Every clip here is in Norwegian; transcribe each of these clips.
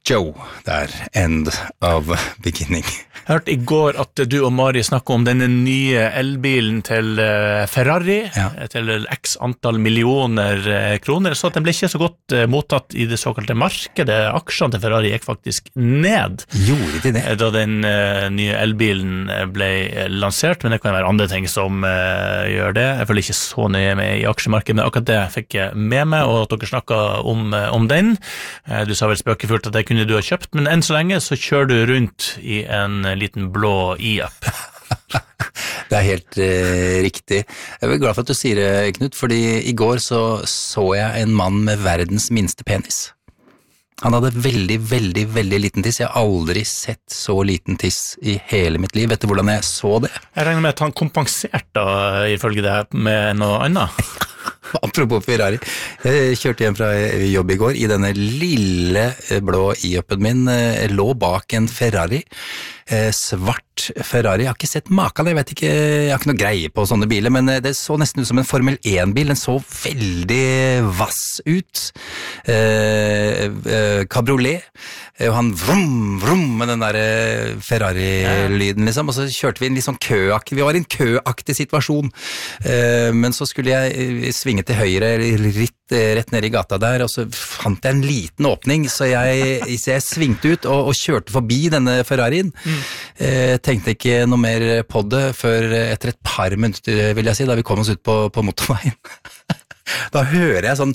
Joe, der, end of beginning. Jeg hørte I går at du og Mari snakket om denne nye elbilen til Ferrari, til x antall millioner kroner, så at den ble ikke så godt mottatt I det såkalte markedet. Aksjene til Ferrari gikk faktisk ned. Gjorde de det? Da den nye elbilen ble lansert, men det kan være andre ting som gjør det. Jeg følger ikke så nøye med I aksjemarkedet, men akkurat det fikk jeg med meg, og at dere snakket om den. Du sa vel spøkefullt at det kunne du ha kjøpt, men enn så lenge så kjører du rundt I en liten blå e-app. Det helt riktig. Jeg glad for at du sier det, Knut, fordi I går så jeg en mann med verdens minste penis. Han hadde veldig liten tiss. Jeg har aldri sett så liten tiss I hele mitt liv. Vet du hvordan jeg så det? Jeg regner med at han kompenserte ifølge det med noe annet. Apropos Ferrari, jeg kjørte hjem fra jobb I går I denne lille blå e-upen min, lå bak en Ferrari, svart Ferrari, jeg har ikke sett maken, jeg vet ikke, jeg har ikke noe greie på sånne biler, men det så nesten ut som en Formel 1-bil, den så veldig vass ut, cabriolet, og han vrum med den der Ferrari-lyden liksom, og så kjørte vi en litt sånn vi var I en køaktig situasjon, men så skulle jeg svinge til høyre, rett ned I gata der, og så fant jeg en liten åpning, så jeg svingte ut og kjørte forbi denne Ferrarien. Tenkte ikke noe mer på det før etter et par minutter, vil jeg si, da vi kom oss ut på motorveien. Da hører jeg sånn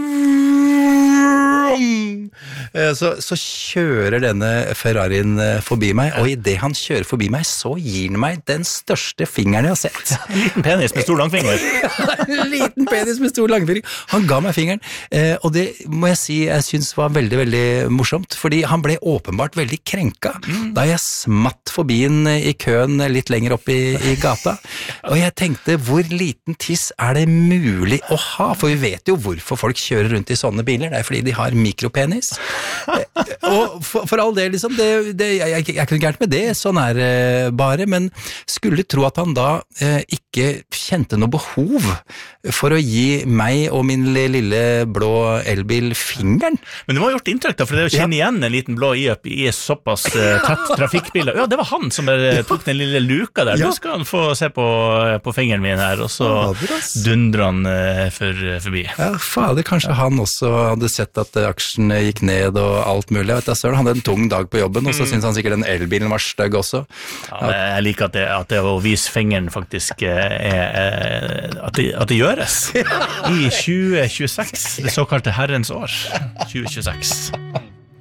så kjører denne Ferrarien forbi meg, og I det han kjører forbi meg, så gir han meg den største fingeren jeg har sett. En liten penis med stor langfinger. En liten penis med stor langfinger. Han ga meg fingeren, og det må jeg si, jeg synes var veldig morsomt, fordi han ble åpenbart veldig krenka, da jeg smatt forbi en I køen litt lenger opp I gata, og jeg tenkte, hvor liten tiss det mulig å ha? For vi vet jo hvorfor folk kjører rundt I sånne biler, det fordi de har mikropenis. Og for all del, liksom, jeg kunne gært med det, sånn det bare, men skulle tro at han da ikke kjente noe behov for å gi meg og min lille blå elbil fingeren. Men det var gjort inntrykk da, for det å kjenne igjen en liten blå i-up I såpass tett trafikkbiler. Ja, det var han som tok den lille luka der. Nå skal han få se på fingeren min her, og så dundrer han forbi. Ja, fader, kanskje han også hadde sett at aksjen gikk ned og alt mulig. Jeg vet da, Søren hadde en tung dag på jobben, og så synes han sikkert den elbilen var stygg også. Ja, jeg liker at det å vise fingeren faktisk at det gjøres. I 2026, det såkalte herrens år. 2026.